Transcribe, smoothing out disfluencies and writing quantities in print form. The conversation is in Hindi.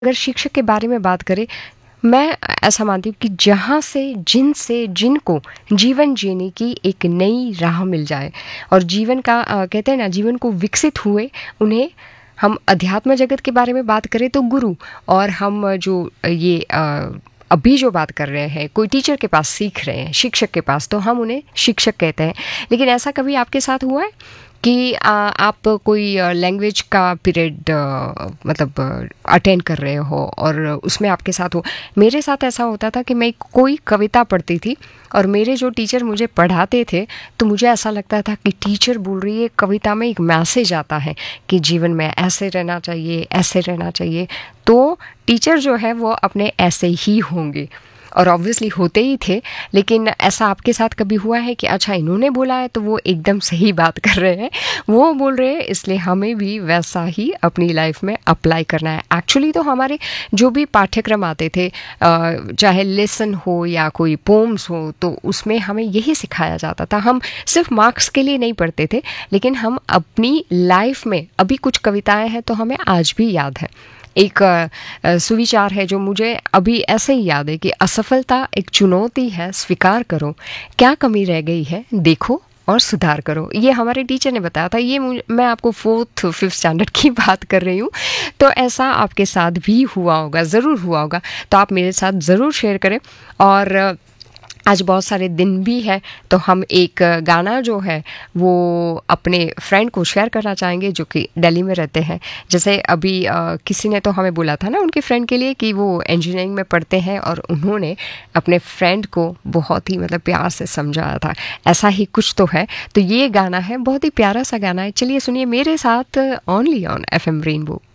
अगर शिक्षक के बारे में बात करें, मैं ऐसा मानती हूँ कि जहाँ से जिनको जीवन जीने की एक नई राह मिल जाए और जीवन का कहते हैं ना, जीवन को विकसित हुए उन्हें, हम अध्यात्म जगत के बारे में बात करें तो गुरु, और हम जो ये अभी जो बात कर रहे हैं, कोई टीचर के पास सीख रहे हैं, शिक्षक के पास, तो हम उन्हें शिक्षक कहते हैं। लेकिन ऐसा कभी आपके साथ हुआ है कि आप कोई लैंग्वेज का पीरियड मतलब अटेंड कर रहे हो और उसमें आपके साथ हो? मेरे साथ ऐसा होता था कि मैं कोई कविता पढ़ती थी और मेरे जो टीचर मुझे पढ़ाते थे, तो मुझे ऐसा लगता था कि टीचर बोल रही है, कविता में एक मैसेज आता है कि जीवन में ऐसे रहना चाहिए, ऐसे रहना चाहिए। तो टीचर जो है वो अपने ऐसे ही होंगे, और ऑब्वियसली होते ही थे। लेकिन ऐसा आपके साथ कभी हुआ है कि अच्छा इन्होंने बोला है तो वो एकदम सही बात कर रहे हैं, वो बोल रहे हैं, इसलिए हमें भी वैसा ही अपनी लाइफ में अप्लाई करना है? एक्चुअली तो हमारे जो भी पाठ्यक्रम आते थे, चाहे लेसन हो या कोई पोम्स हो, तो उसमें हमें यही सिखाया जाता था। हम सिर्फ मार्क्स के लिए नहीं पढ़ते थे, लेकिन हम अपनी लाइफ में, अभी कुछ कविताएं हैं तो हमें आज भी याद है। एक सुविचार है जो मुझे अभी ऐसे ही याद है कि असफलता एक चुनौती है, स्वीकार करो, क्या कमी रह गई है देखो और सुधार करो। ये हमारे टीचर ने बताया था। ये मैं आपको 4th 5th स्टैंडर्ड की बात कर रही हूँ। तो ऐसा आपके साथ भी हुआ होगा, ज़रूर हुआ होगा, तो आप मेरे साथ ज़रूर शेयर करें। और आज बहुत सारे दिन भी है, तो हम एक गाना जो है वो अपने फ्रेंड को शेयर करना चाहेंगे जो कि दिल्ली में रहते हैं। जैसे अभी किसी ने तो हमें बोला था ना उनके फ्रेंड के लिए कि वो इंजीनियरिंग में पढ़ते हैं, और उन्होंने अपने फ्रेंड को बहुत ही मतलब प्यार से समझाया था। ऐसा ही कुछ तो है। तो ये गाना है, बहुत ही प्यारा सा गाना है, चलिए सुनिए मेरे साथ, ओनली ऑन FM रेनबो।